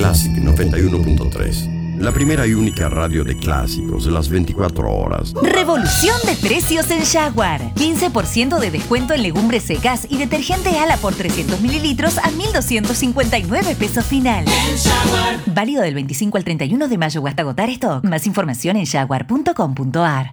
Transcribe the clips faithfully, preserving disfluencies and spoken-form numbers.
Classic noventa y uno punto tres. La primera y única radio de clásicos de las veinticuatro horas. Revolución de precios en Jaguar. quince por ciento de descuento en legumbres secas y detergente Ala por trescientos mililitros a mil doscientos cincuenta y nueve pesos final. En Jaguar. Válido del veinticinco al treinta y uno de mayo o hasta agotar stock. Más información en jaguar punto com punto ar.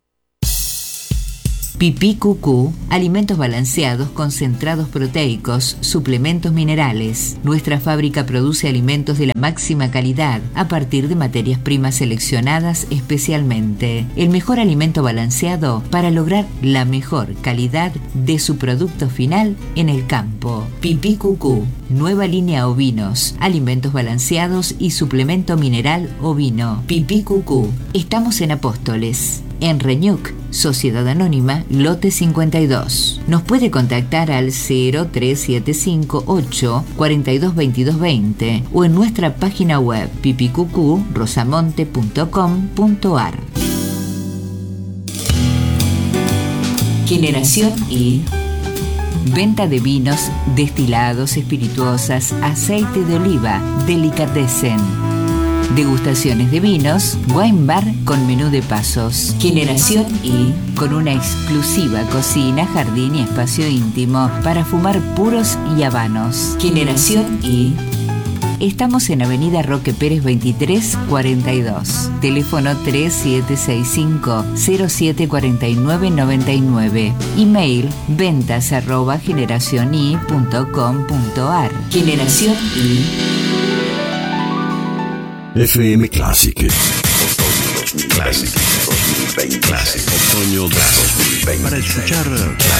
Pipí Cucú, alimentos balanceados, concentrados proteicos, suplementos minerales. Nuestra fábrica produce alimentos de la máxima calidad a partir de materias primas seleccionadas especialmente. El mejor alimento balanceado para lograr la mejor calidad de su producto final en el campo. Pipí Cucú, nueva línea ovinos, alimentos balanceados y suplemento mineral ovino. Pipí Cucú. Estamos en Apóstoles, en Reñuc, Sociedad Anónima, lote cincuenta y dos. Nos puede contactar al cero tres siete cinco ocho cuatro dos dos dos veinte o en nuestra página web pipicucu rosamonte punto com punto ar. Generación I. Venta de vinos, destilados, espirituosas, aceite de oliva, delicatessen. Degustaciones de vinos, wine bar con menú de pasos. Generación I, con una exclusiva cocina, jardín y espacio íntimo para fumar puros y habanos. Generación I. Estamos en Avenida Roque Pérez veintitrés cuarenta y dos. Teléfono tres siete seis cinco cero siete cuatro nueve nueve nueve. Email ventas arroba generacioni punto com punto ar. Generación I. F M Classic. Classic dos mil veinte. Classic. Otoño dos mil veinte. Para escuchar